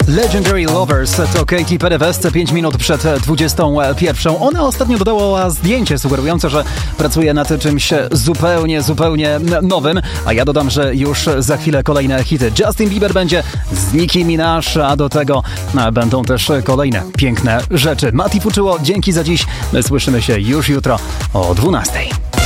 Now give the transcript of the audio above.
Legendary Lovers to Katy Perry West 5 minut przed 21. Ona ostatnio dodała zdjęcie sugerujące, że pracuje nad czymś zupełnie nowym, a ja dodam, że już za chwilę kolejne hity. Justin Bieber będzie z Nicki Minaj, a do tego będą też kolejne piękne rzeczy. Mati Fuczyło, dzięki za dziś. Słyszymy się już jutro o 12.